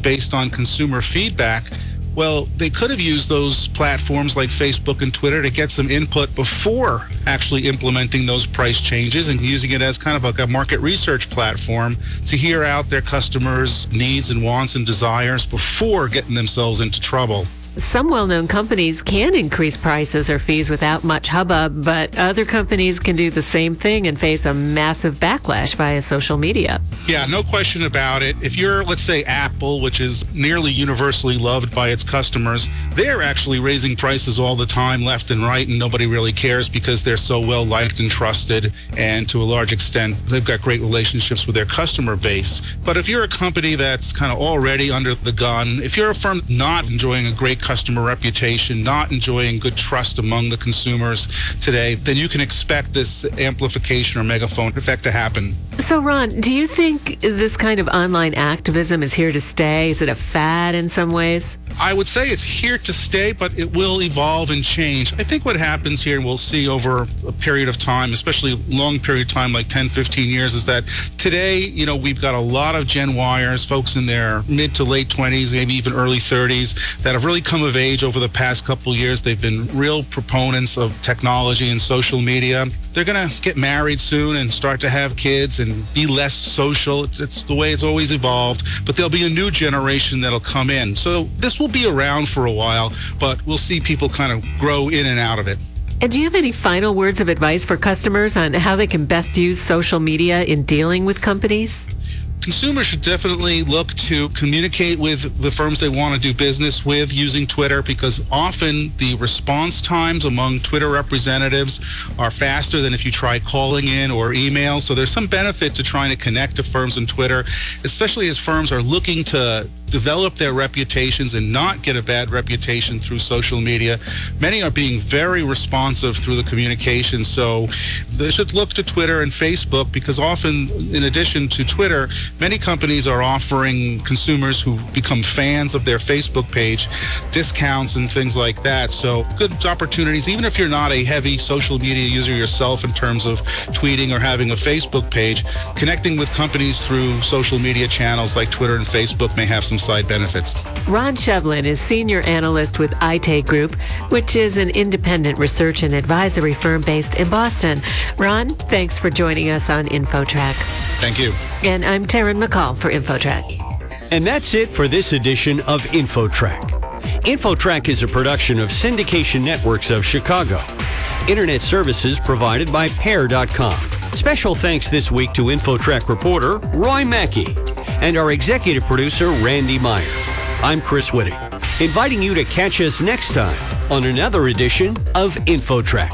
based on consumer feedback. Well, they could have used those platforms like Facebook and Twitter to get some input before actually implementing those price changes and using it as kind of like a market research platform to hear out their customers' needs and wants and desires before getting themselves into trouble. Some well-known companies can increase prices or fees without much hubbub, but other companies can do the same thing and face a massive backlash via social media. Yeah, no question about it. If you're, let's say, Apple, which is nearly universally loved by its customers, they're actually raising prices all the time, left and right, and nobody really cares because they're so well liked and trusted, and to a large extent, they've got great relationships with their customer base. But if you're a company that's kind of already under the gun, if you're a firm not enjoying a great customer reputation, not enjoying good trust among the consumers today, then you can expect this amplification or megaphone effect to happen. So, Ron, do you think this kind of online activism is here to stay? Is it a fad in some ways? I would say it's here to stay, but it will evolve and change. I think what happens here, and we'll see over a period of time, especially a long period of time, like 10, 15 years, is that today, we've got a lot of Gen Yers, folks in their mid to late 20s, maybe even early 30s, that have really come of age over the past couple of years. They've been real proponents of technology and social media. They're going to get married soon and start to have kids and be less social. It's the way it's always evolved, but there'll be a new generation that'll come in. So this will be around for a while, but we'll see people kind of grow in and out of it. And do you have any final words of advice for customers on how they can best use social media in dealing with companies? Consumers should definitely look to communicate with the firms they want to do business with using Twitter, because often the response times among Twitter representatives are faster than if you try calling in or email. So there's some benefit to trying to connect to firms on Twitter, especially as firms are looking to develop their reputations and not get a bad reputation through social media. Many are being very responsive through the communication, so they should look to Twitter and Facebook, because often, in addition to Twitter, many companies are offering consumers who become fans of their Facebook page discounts and things like that. So good opportunities, even if you're not a heavy social media user yourself in terms of tweeting or having a Facebook page, connecting with companies through social media channels like Twitter and Facebook may have some side benefits. Ron Shevlin is Senior Analyst with IT Group, which is an independent research and advisory firm based in Boston. Ron, thanks for joining us on InfoTrack. Thank you. And I'm Taryn McCall for InfoTrack. And that's it for this edition of InfoTrack. InfoTrack is a production of Syndication Networks of Chicago. Internet services provided by Pair.com. Special thanks this week to InfoTrack reporter Roy Mackey and our executive producer Randy Meyer. I'm Chris Whitting, inviting you to catch us next time on another edition of InfoTrack.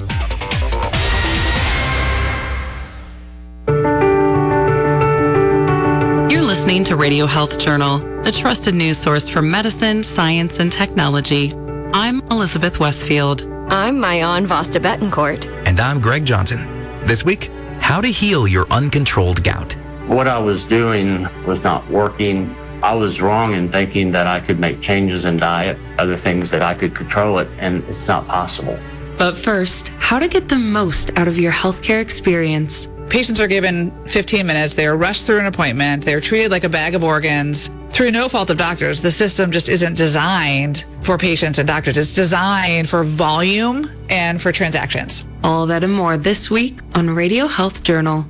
You're listening to Radio Health Journal, the trusted news source for medicine, science, and technology. I'm Elizabeth Westfield. I'm Mayan Vasta Betancourt. And I'm Greg Johnson. This week, how to heal your uncontrolled gout. What I was doing was not working. I was wrong in thinking that I could make changes in diet, other things that I could control it, and it's not possible. But first, how to get the most out of your healthcare experience. Patients are given 15 minutes. They are rushed through an appointment. They're treated like a bag of organs. Through no fault of doctors, the system just isn't designed for patients and doctors. It's designed for volume and for transactions. All that and more this week on Radio Health Journal.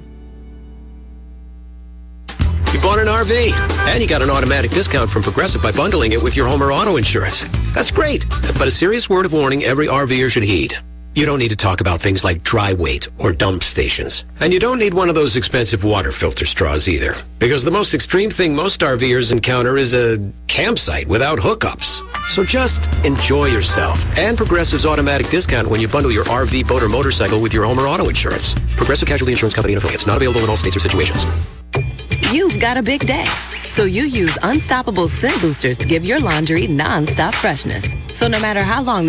You bought an RV, and you got an automatic discount from Progressive by bundling it with your home or auto insurance. That's great, but a serious word of warning every RVer should heed. You don't need to talk about things like dry weight or dump stations. And you don't need one of those expensive water filter straws either. Because the most extreme thing most RVers encounter is a campsite without hookups. So just enjoy yourself. And Progressive's automatic discount when you bundle your RV, boat, or motorcycle with your home or auto insurance. Progressive Casualty Insurance Company and affiliates. Not available in all states or situations. You've got a big day, so you use Unstoppable Scent Boosters to give your laundry non-stop freshness. So no matter how long